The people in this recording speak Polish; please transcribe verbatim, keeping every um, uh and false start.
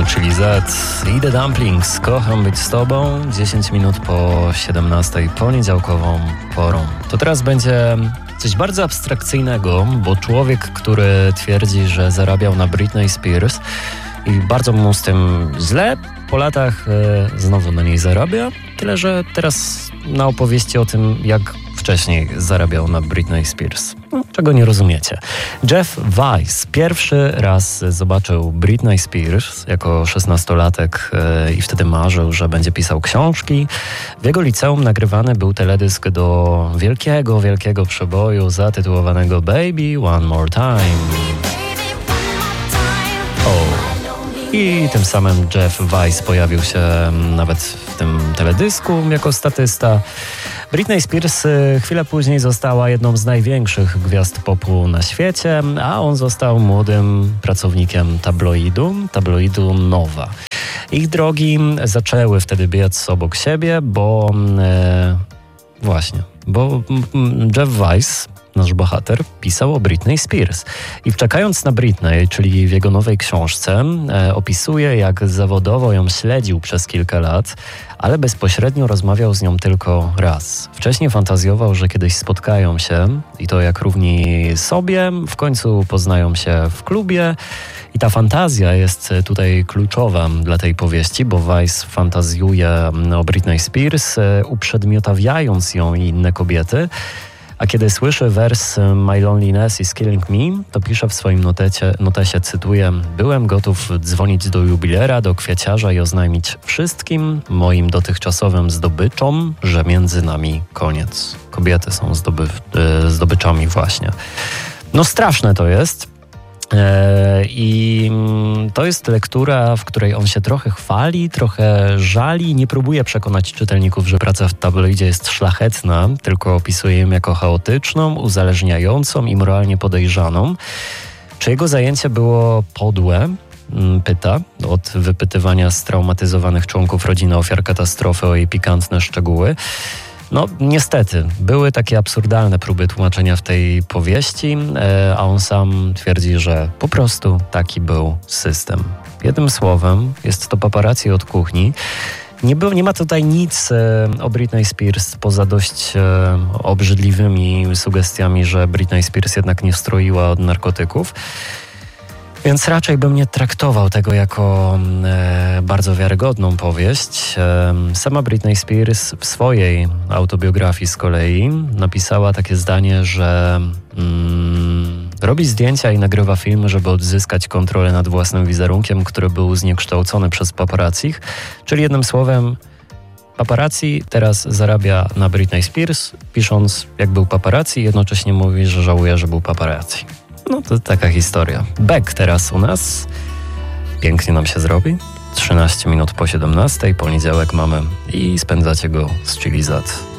Chili Z i The Dumplings. Kocham być z tobą. dziesięć minut po siedemnastej poniedziałkową porą. To teraz będzie coś bardzo abstrakcyjnego, bo człowiek, który twierdzi, że zarabiał na Britney Spears i bardzo mu z tym źle, po latach e, znowu na niej zarabia. Tyle, że teraz na opowieści o tym, jak wcześniej zarabiał na Britney Spears. No, czego nie rozumiecie. Jeff Weiss pierwszy raz zobaczył Britney Spears jako szesnastolatek yy, i wtedy marzył, że będzie pisał książki. W jego liceum nagrywany był teledysk do wielkiego, wielkiego przeboju zatytułowanego Baby One More Time. O. I tym samym Jeff Weiss pojawił się nawet w tym teledysku jako statysta. Britney Spears chwilę później została jedną z największych gwiazd popu na świecie, a on został młodym pracownikiem tabloidu, tabloidu Nowa. Ich drogi zaczęły wtedy biec obok siebie, bo e, właśnie, bo Jeff Weiss, nasz bohater, pisał o Britney Spears. I czekając na Britney, czyli w jego nowej książce, e, opisuje, jak zawodowo ją śledził przez kilka lat, ale bezpośrednio rozmawiał z nią tylko raz. Wcześniej fantazjował, że kiedyś spotkają się i to jak równi sobie, w końcu poznają się w klubie. I ta fantazja jest tutaj kluczowa dla tej powieści, bo Weiss fantazjuje o Britney Spears, e, uprzedmiotawiając ją i inne kobiety. A kiedy słyszy wers My Loneliness is Killing Me, to pisze w swoim notecie, notesie, cytuję: byłem gotów dzwonić do jubilera, do kwieciarza i oznajmić wszystkim moim dotychczasowym zdobyczom, że między nami koniec. Kobiety są zdoby, zdobyczami właśnie. No straszne to jest. I to jest lektura, w której on się trochę chwali, trochę żali, nie próbuje przekonać czytelników, że praca w tabloidzie jest szlachetna, tylko opisuje ją jako chaotyczną, uzależniającą i moralnie podejrzaną. Czy jego zajęcie było podłe? Pyta, od wypytywania straumatyzowanych członków rodziny ofiar katastrofy o jej pikantne szczegóły. No niestety, były takie absurdalne próby tłumaczenia w tej powieści, a on sam twierdzi, że po prostu taki był system. Jednym słowem, jest to paparazzi od kuchni. Nie, było, nie ma tutaj nic e, o Britney Spears poza dość e, obrzydliwymi sugestiami, że Britney Spears jednak nie stroiła od narkotyków. Więc raczej bym nie traktował tego jako e, bardzo wiarygodną powieść. E, sama Britney Spears w swojej autobiografii z kolei napisała takie zdanie, że mm, robi zdjęcia i nagrywa filmy, żeby odzyskać kontrolę nad własnym wizerunkiem, który był zniekształcony przez paparazzich. Czyli jednym słowem, paparazzi teraz zarabia na Britney Spears, pisząc jak był paparazzi, jednocześnie mówi, że żałuje, że był paparazzi. No to taka historia. Beck teraz u nas. Pięknie nam się zrobi. trzynaście minut po siedemnastej, poniedziałek mamy i spędzacie go z Chili Z.